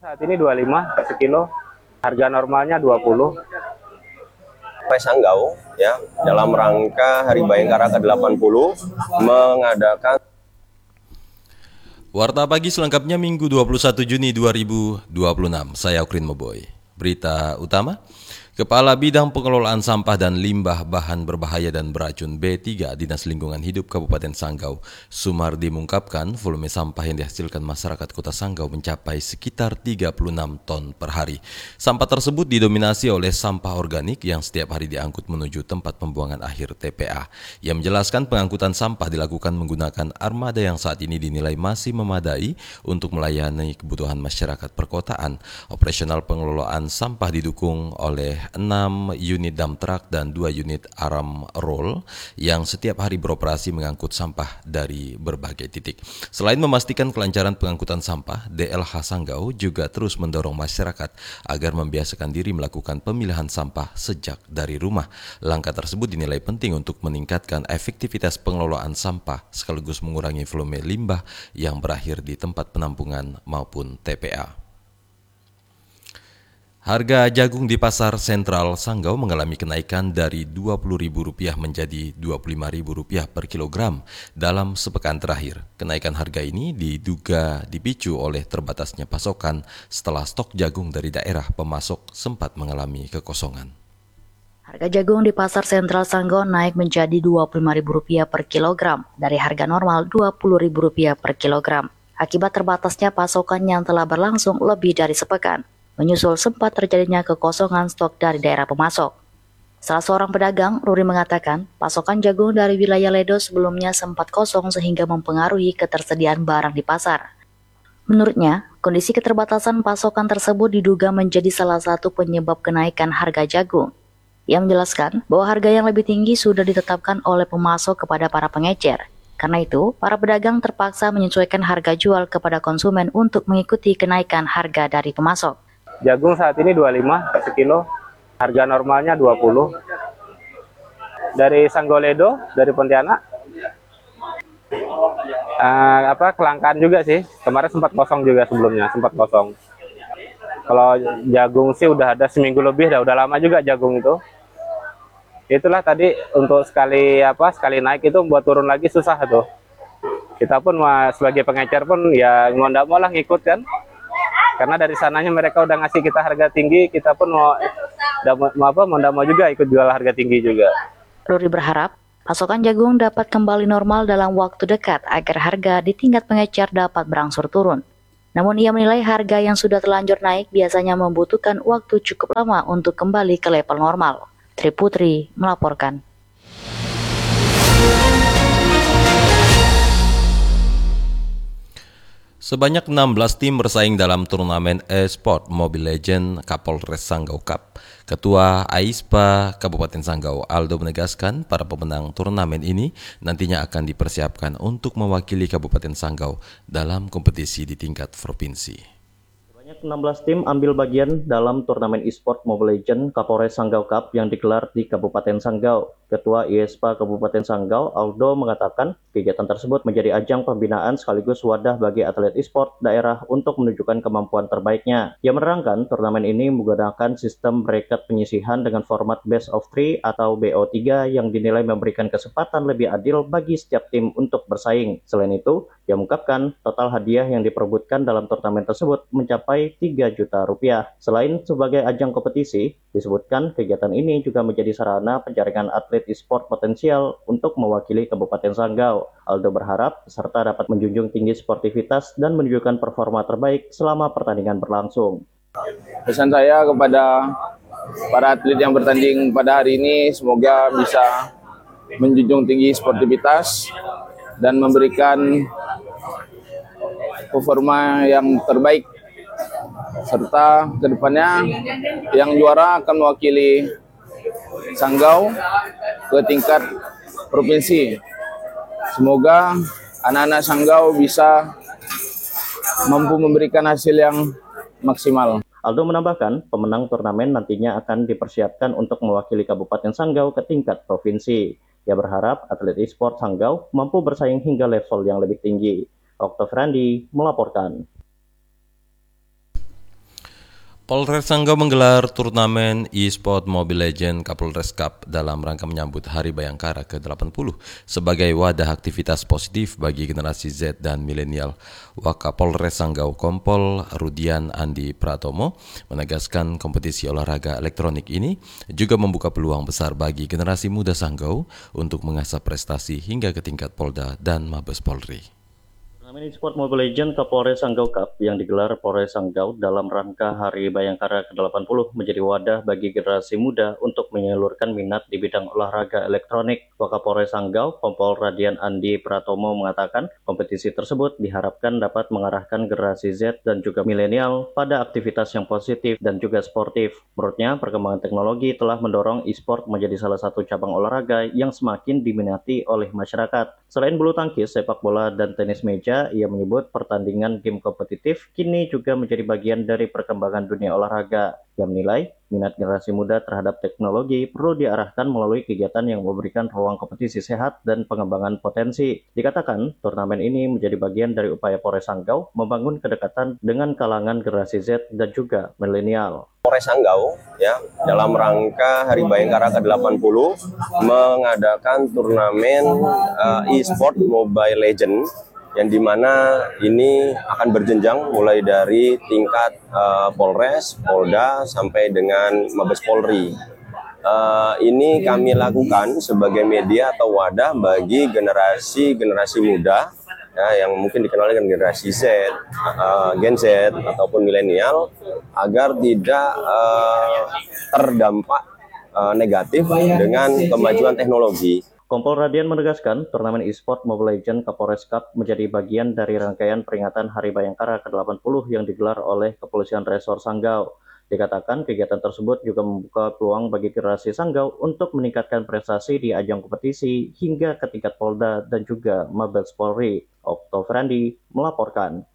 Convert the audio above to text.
Saat ini 25 sekilo, harga normalnya 20. Sanggau ya dalam rangka Hari Bayangkara ke-80 mengadakan Warta Pagi selengkapnya Minggu 21 Juni 2026. Saya Okrin Moboy. Berita utama, Kepala Bidang Pengelolaan Sampah dan Limbah Bahan Berbahaya dan Beracun B3 Dinas Lingkungan Hidup Kabupaten Sanggau, Sumardi mengungkapkan volume sampah yang dihasilkan masyarakat Kota Sanggau mencapai sekitar 36 ton per hari. Sampah tersebut didominasi oleh sampah organik yang setiap hari diangkut menuju tempat pembuangan akhir TPA. Ia menjelaskan pengangkutan sampah dilakukan menggunakan armada yang saat ini dinilai masih memadai untuk melayani kebutuhan masyarakat perkotaan. Operasional pengelolaan sampah didukung oleh 6 unit dump truck dan 2 unit aram roll yang setiap hari beroperasi mengangkut sampah dari berbagai titik. Selain memastikan kelancaran pengangkutan sampah, DLH Sanggau juga terus mendorong masyarakat agar membiasakan diri melakukan pemilahan sampah sejak dari rumah. Langkah tersebut dinilai penting untuk meningkatkan efektivitas pengelolaan sampah sekaligus mengurangi volume limbah yang berakhir di tempat penampungan maupun TPA. Harga jagung di Pasar Sentral Sanggau mengalami kenaikan dari Rp20.000 menjadi Rp25.000 per kilogram dalam sepekan terakhir. Kenaikan harga ini diduga dipicu oleh terbatasnya pasokan setelah stok jagung dari daerah pemasok sempat mengalami kekosongan. Harga jagung di Pasar Sentral Sanggau naik menjadi Rp25.000 per kilogram dari harga normal Rp20.000 per kilogram akibat terbatasnya pasokan yang telah berlangsung lebih dari sepekan. Menyusul sempat terjadinya kekosongan stok dari daerah pemasok. Salah seorang pedagang, Ruri, mengatakan pasokan jagung dari wilayah Ledo sebelumnya sempat kosong sehingga mempengaruhi ketersediaan barang di pasar. Menurutnya, kondisi keterbatasan pasokan tersebut diduga menjadi salah satu penyebab kenaikan harga jagung. Ia menjelaskan bahwa harga yang lebih tinggi sudah ditetapkan oleh pemasok kepada para pengecer. Karena itu, para pedagang terpaksa menyesuaikan harga jual kepada konsumen untuk mengikuti kenaikan harga dari pemasok. Jagung saat ini 25 sekilo, harga normalnya 20. Dari Sanggoledo, dari Pontianak. Kelangkaan juga sih. Kemarin sempat kosong juga sebelumnya, sempat kosong. Kalau jagung sih udah ada seminggu lebih, udah lama juga jagung itu. Itulah tadi untuk sekali naik itu buat turun lagi susah tuh. Kita pun sebagai pengecer pun ya mau nggak mau lah ngikut kan. Karena dari sananya mereka udah ngasih kita harga tinggi, kita pun mau juga ikut jual harga tinggi juga. Ruri berharap pasokan jagung dapat kembali normal dalam waktu dekat agar harga di tingkat pengecer dapat berangsur turun. Namun ia menilai harga yang sudah terlanjur naik biasanya membutuhkan waktu cukup lama untuk kembali ke level normal. Tri Putri melaporkan. Sebanyak 16 tim bersaing dalam turnamen e-sport Mobile Legends Kapolres Sanggau Cup. Ketua AISPA Kabupaten Sanggau, Aldo, menegaskan para pemenang turnamen ini nantinya akan dipersiapkan untuk mewakili Kabupaten Sanggau dalam kompetisi di tingkat provinsi. Sebanyak 16 tim ambil bagian dalam turnamen e-sport Mobile Legends Kapolres Sanggau Cup yang digelar di Kabupaten Sanggau. Ketua ISPA Kabupaten Sanggau, Aldo, mengatakan kegiatan tersebut menjadi ajang pembinaan sekaligus wadah bagi atlet e-sport daerah untuk menunjukkan kemampuan terbaiknya. Ia menerangkan turnamen ini menggunakan sistem bracket penyisihan dengan format best of 3 atau BO3 yang dinilai memberikan kesempatan lebih adil bagi setiap tim untuk bersaing. Selain itu, ia mengungkapkan total hadiah yang diperebutkan dalam turnamen tersebut mencapai Rp3 juta. Selain sebagai ajang kompetisi, disebutkan kegiatan ini juga menjadi sarana penjaringan atlet e-sport potensial untuk mewakili Kabupaten Sanggau. Aldo berharap peserta dapat menjunjung tinggi sportivitas dan menunjukkan performa terbaik selama pertandingan berlangsung. Pesan saya kepada para atlet yang bertanding pada hari ini, semoga bisa menjunjung tinggi sportivitas dan memberikan performa yang terbaik, serta kedepannya yang juara akan mewakili Sanggau ke tingkat provinsi. Semoga anak-anak Sanggau bisa mampu memberikan hasil yang maksimal. Aldo menambahkan, pemenang turnamen nantinya akan dipersiapkan untuk mewakili Kabupaten Sanggau ke tingkat provinsi. Ia berharap atlet e-sport Sanggau mampu bersaing hingga level yang lebih tinggi. Oktav Randi melaporkan. Polres Sanggau menggelar turnamen e-sport Mobile Legends Kapolres Cup dalam rangka menyambut Hari Bayangkara ke-80 sebagai wadah aktivitas positif bagi generasi Z dan milenial. Wakapolres Sanggau Kompol Rudian Andi Pratomo menegaskan kompetisi olahraga elektronik ini juga membuka peluang besar bagi generasi muda Sanggau untuk mengasah prestasi hingga ke tingkat Polda dan Mabes Polri. Turnamen e-sport Mobile Legends Kapolres Sanggau Cup yang digelar Polres Sanggau dalam rangka Hari Bayangkara ke-80 menjadi wadah bagi generasi muda untuk menyalurkan minat di bidang olahraga elektronik. Wakapolres Sanggau, Kompol Rudian Andi Pratomo mengatakan kompetisi tersebut diharapkan dapat mengarahkan generasi Z dan juga milenial pada aktivitas yang positif dan juga sportif. Menurutnya, perkembangan teknologi telah mendorong e-sport menjadi salah satu cabang olahraga yang semakin diminati oleh masyarakat. Selain bulu tangkis, sepak bola, dan tenis meja, ia menyebut pertandingan game kompetitif kini juga menjadi bagian dari perkembangan dunia olahraga. Ia menilai minat generasi muda terhadap teknologi perlu diarahkan melalui kegiatan yang memberikan ruang kompetisi sehat dan pengembangan potensi. Dikatakan, turnamen ini menjadi bagian dari upaya Polres Sanggau membangun kedekatan dengan kalangan generasi Z dan juga milenial. Polres Sanggau ya dalam rangka Hari Bayangkara ke-80 mengadakan turnamen e-sport Mobile Legends yang dimana ini akan berjenjang mulai dari tingkat Polres, Polda sampai dengan Mabes Polri. Ini kami lakukan sebagai media atau wadah bagi generasi muda ya, yang mungkin dikenal dengan generasi Z, Gen Z ataupun milenial agar tidak terdampak negatif dengan kemajuan teknologi. Kompol Rudian menegaskan turnamen e-sport Mobile Legends Kapolres Cup menjadi bagian dari rangkaian peringatan Hari Bayangkara ke-80 yang digelar oleh Kepolisian Resor Sanggau. Dikatakan kegiatan tersebut juga membuka peluang bagi generasi Sanggau untuk meningkatkan prestasi di ajang kompetisi hingga ke tingkat Polda dan juga Mabes Polri. Okto Frandi melaporkan.